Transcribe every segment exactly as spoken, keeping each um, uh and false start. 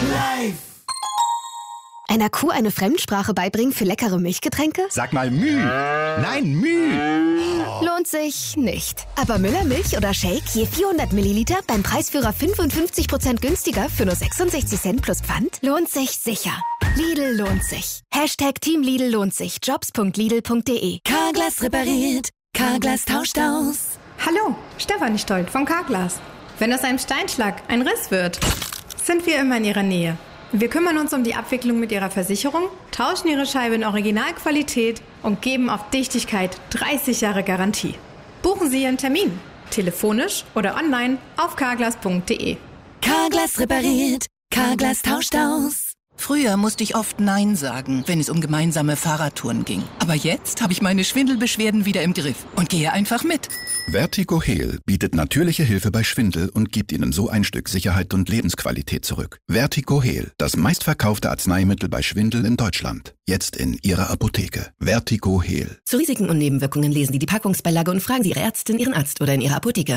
Live! Einer Kuh eine Fremdsprache beibringen für leckere Milchgetränke? Sag mal Müh. Nein, Müh. Lohnt sich nicht. Aber Müller Milch oder Shake je vierhundert Milliliter beim Preisführer fünfundfünfzig Prozent günstiger für nur sechsundsechzig Cent plus Pfand? Lohnt sich sicher. Lidl lohnt sich. Hashtag Team Lidl lohnt sich. Jobs punkt lidl punkt de. Carglass repariert. Carglass tauscht aus. Hallo, Stefanie Stolt vom Carglass. Wenn aus einem Steinschlag ein Riss wird, sind wir immer in Ihrer Nähe. Wir kümmern uns um die Abwicklung mit Ihrer Versicherung, tauschen Ihre Scheibe in Originalqualität und geben auf Dichtigkeit dreißig Jahre Garantie. Buchen Sie Ihren Termin, telefonisch oder online auf carglass punkt de. Carglass repariert. Carglass tauscht aus. Früher musste ich oft Nein sagen, wenn es um gemeinsame Fahrradtouren ging. Aber jetzt habe ich meine Schwindelbeschwerden wieder im Griff und gehe einfach mit. Vertigo Heal bietet natürliche Hilfe bei Schwindel und gibt Ihnen so ein Stück Sicherheit und Lebensqualität zurück. Vertigo Heal, das meistverkaufte Arzneimittel bei Schwindel in Deutschland. Jetzt in Ihrer Apotheke. Vertigo Heal. Zu Risiken und Nebenwirkungen lesen Sie die Packungsbeilage und fragen Sie Ihre Ärztin, Ihren Arzt oder in Ihrer Apotheke.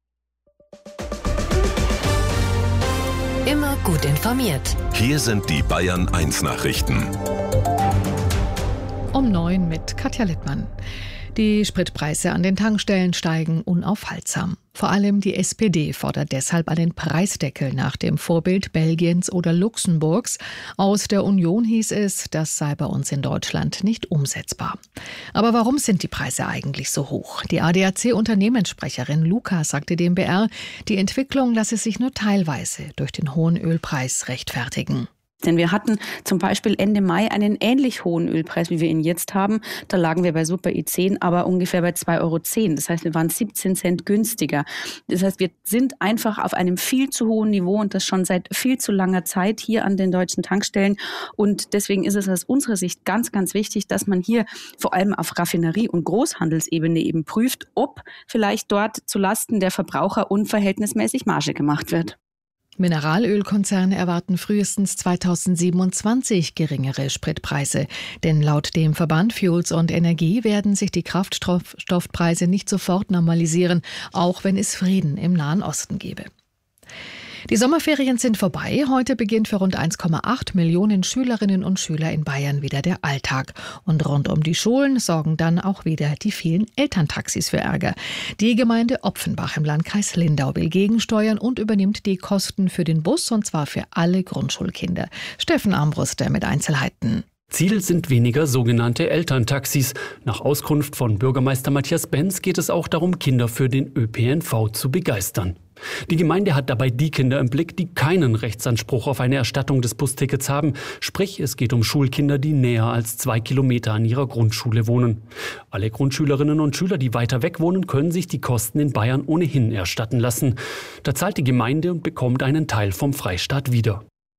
Immer gut informiert. Hier sind die Bayern eins Nachrichten. Um neun mit Katja Littmann. Die Spritpreise an den Tankstellen steigen unaufhaltsam. Vor allem die S P D fordert deshalb einen Preisdeckel nach dem Vorbild Belgiens oder Luxemburgs. Aus der Union hieß es, das sei bei uns in Deutschland nicht umsetzbar. Aber warum sind die Preise eigentlich so hoch? Die A D A C-Unternehmenssprecherin Luca sagte dem B R, die Entwicklung lasse sich nur teilweise durch den hohen Ölpreis rechtfertigen. Denn wir hatten zum Beispiel Ende Mai einen ähnlich hohen Ölpreis, wie wir ihn jetzt haben. Da lagen wir bei Super E zehn, aber ungefähr bei zwei Euro zehn. Das heißt, wir waren siebzehn Cent günstiger. Das heißt, wir sind einfach auf einem viel zu hohen Niveau und das schon seit viel zu langer Zeit hier an den deutschen Tankstellen. Und deswegen ist es aus unserer Sicht ganz, ganz wichtig, dass man hier vor allem auf Raffinerie- und Großhandelsebene eben prüft, ob vielleicht dort zulasten der Verbraucher unverhältnismäßig Marge gemacht wird. Mineralölkonzerne erwarten frühestens zweitausendsiebenundzwanzig geringere Spritpreise. Denn laut dem Verband Fuels und Energie werden sich die Kraftstoffpreise nicht sofort normalisieren, auch wenn es Frieden im Nahen Osten gäbe. Die Sommerferien sind vorbei. Heute beginnt für rund eins Komma acht Millionen Schülerinnen und Schüler in Bayern wieder der Alltag. Und rund um die Schulen sorgen dann auch wieder die vielen Elterntaxis für Ärger. Die Gemeinde Opfenbach im Landkreis Lindau will gegensteuern und übernimmt die Kosten für den Bus, und zwar für alle Grundschulkinder. Steffen Armbruster mit Einzelheiten. Ziel sind weniger sogenannte Elterntaxis. Nach Auskunft von Bürgermeister Matthias Benz geht es auch darum, Kinder für den Ö P N V zu begeistern. Die Gemeinde hat dabei die Kinder im Blick, die keinen Rechtsanspruch auf eine Erstattung des Bustickets haben. Sprich, es geht um Schulkinder, die näher als zwei Kilometer an ihrer Grundschule wohnen. Alle Grundschülerinnen und Schüler, die weiter weg wohnen, können sich die Kosten in Bayern ohnehin erstatten lassen. Da zahlt die Gemeinde und bekommt einen Teil vom Freistaat wieder.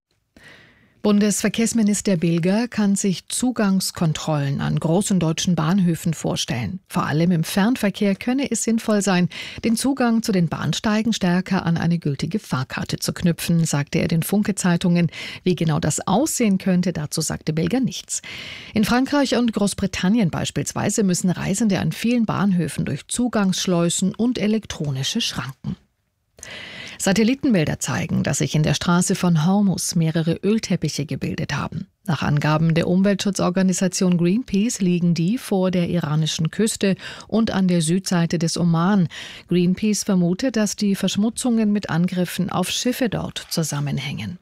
Bundesverkehrsminister Bilger kann sich Zugangskontrollen an großen deutschen Bahnhöfen vorstellen. Vor allem im Fernverkehr könne es sinnvoll sein, den Zugang zu den Bahnsteigen stärker an eine gültige Fahrkarte zu knüpfen, sagte er den Funke-Zeitungen. Wie genau das aussehen könnte, dazu sagte Bilger nichts. In Frankreich und Großbritannien beispielsweise müssen Reisende an vielen Bahnhöfen durch Zugangsschleusen und elektronische Schranken. Satellitenbilder zeigen, dass sich in der Straße von Hormuz mehrere Ölteppiche gebildet haben. Nach Angaben der Umweltschutzorganisation Greenpeace liegen die vor der iranischen Küste und an der Südseite des Oman. Greenpeace vermutet, dass die Verschmutzungen mit Angriffen auf Schiffe dort zusammenhängen.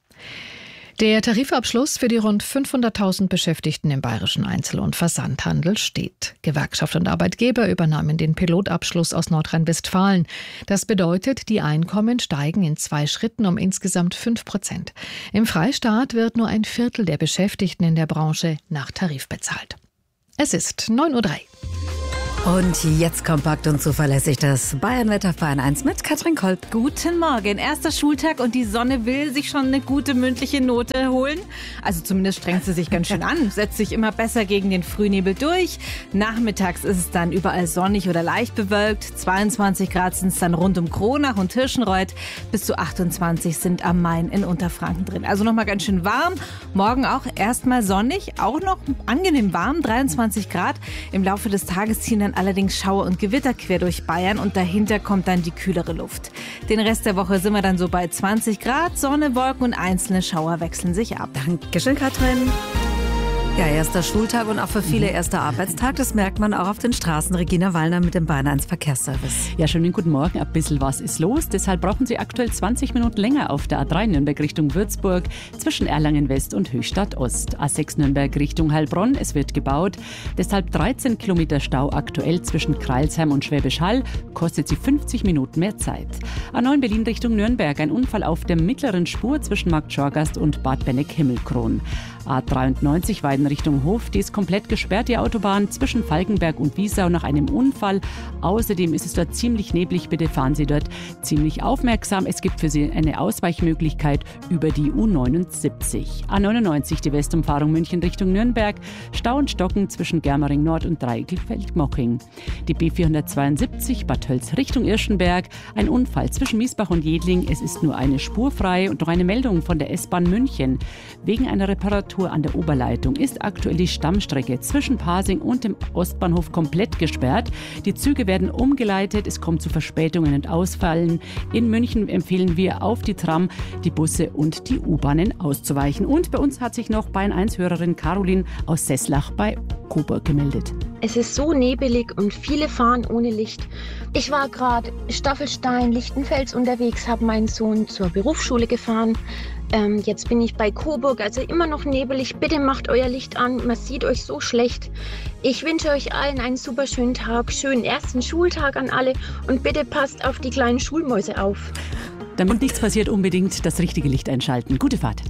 Der Tarifabschluss für die rund fünfhunderttausend Beschäftigten im bayerischen Einzel- und Versandhandel steht. Gewerkschaft und Arbeitgeber übernahmen den Pilotabschluss aus Nordrhein-Westfalen. Das bedeutet, die Einkommen steigen in zwei Schritten um insgesamt fünf Prozent. Im Freistaat wird nur ein Viertel der Beschäftigten in der Branche nach Tarif bezahlt. Es ist neun Uhr drei. Und jetzt kompakt und zuverlässig das Bayern-Wetter auf Bayern eins mit Katrin Kolb. Guten Morgen. Erster Schultag und die Sonne will sich schon eine gute mündliche Note holen. Also zumindest strengt sie sich ganz schön an, setzt sich immer besser gegen den Frühnebel durch. Nachmittags ist es dann überall sonnig oder leicht bewölkt. zweiundzwanzig Grad sind es dann rund um Kronach und Tirschenreuth. Bis zu achtundzwanzig sind am Main in Unterfranken drin. Also nochmal ganz schön warm. Morgen auch erstmal sonnig, auch noch angenehm warm, dreiundzwanzig Grad. Im Laufe des Tages ziehen dann dann allerdings Schauer und Gewitter quer durch Bayern und dahinter kommt dann die kühlere Luft. Den Rest der Woche sind wir dann so bei zwanzig Grad, Sonne, Wolken und einzelne Schauer wechseln sich ab. Dankeschön, Katrin. Ja, erster Schultag und auch für viele erster Arbeitstag. Das merkt man auch auf den Straßen. Regina Wallner mit dem Bayern eins Verkehrsservice. Ja, schönen guten Morgen. Ein bisschen was ist los. Deshalb brauchen Sie aktuell zwanzig Minuten länger auf der A drei Nürnberg Richtung Würzburg, zwischen Erlangen West und Höchstadt Ost. A sechs Nürnberg Richtung Heilbronn. Es wird gebaut. Deshalb dreizehn Kilometer Stau aktuell zwischen Crailsheim und Schwäbisch Hall. Kostet Sie fünfzig Minuten mehr Zeit. A neun Berlin Richtung Nürnberg. Ein Unfall auf der mittleren Spur zwischen Markt Schorgast und Bad Benneck-Himmelkron. A dreiundneunzig Weiden Richtung Hof, die ist komplett gesperrt, die Autobahn zwischen Falkenberg und Wiesau nach einem Unfall. Außerdem ist es dort ziemlich neblig, bitte fahren Sie dort ziemlich aufmerksam. Es gibt für Sie eine Ausweichmöglichkeit über die U neunundsiebzig. A neunundneunzig, die Westumfahrung München Richtung Nürnberg, Stau und Stocken zwischen Germering Nord und Dreigelfeld-Moching. Die B vierhundertzweiundsiebzig, Bad Tölz Richtung Irschenberg, ein Unfall zwischen Miesbach und Jedling. Es ist nur eine Spur frei und noch eine Meldung von der S-Bahn München. Wegen einer Reparatur an der Oberleitung ist aktuell die Stammstrecke zwischen Pasing und dem Ostbahnhof komplett gesperrt. Die Züge werden umgeleitet, es kommt zu Verspätungen und Ausfallen. In München empfehlen wir, auf die Tram, die Busse und die U-Bahnen auszuweichen. Und bei uns hat sich noch Bayern eins Hörerin Caroline aus Sesslach bei Coburg gemeldet. Es ist so nebelig und viele fahren ohne Licht. Ich war gerade Staffelstein, Lichtenfels unterwegs, habe meinen Sohn zur Berufsschule gefahren. Ähm, jetzt bin ich bei Coburg, also immer noch nebelig. Bitte macht euer Licht an, man sieht euch so schlecht. Ich wünsche euch allen einen super schönen Tag, schönen ersten Schultag an alle und bitte passt auf die kleinen Schulmäuse auf. Damit nichts passiert, unbedingt das richtige Licht einschalten. Gute Fahrt.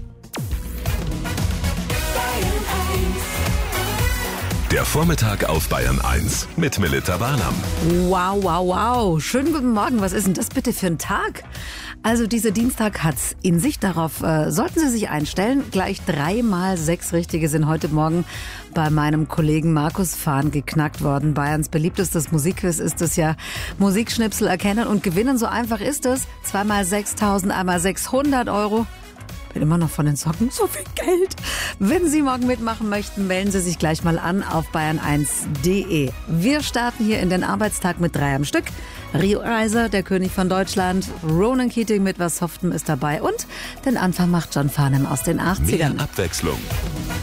Der Vormittag auf Bayern eins mit Melita Barnum. Wow, wow, wow. Schönen guten Morgen. Was ist denn das bitte für ein Tag? Also dieser Dienstag hat's in sich. Darauf äh, sollten Sie sich einstellen. Gleich dreimal sechs Richtige sind heute Morgen bei meinem Kollegen Markus Fahn geknackt worden. Bayerns beliebtestes Musikquiz ist es ja. Musikschnipsel erkennen und gewinnen. So einfach ist es. Zweimal sechstausend, einmal sechshundert Euro. Bin immer noch von den Socken. So viel Geld. Wenn Sie morgen mitmachen möchten, melden Sie sich gleich mal an auf bayern eins punkt de. Wir starten hier in den Arbeitstag mit drei am Stück. Rio Reiser, der König von Deutschland. Ronan Keating mit Was Softem ist dabei. Und den Anfang macht John Farnham aus den achtzigern. Mehr Abwechslung.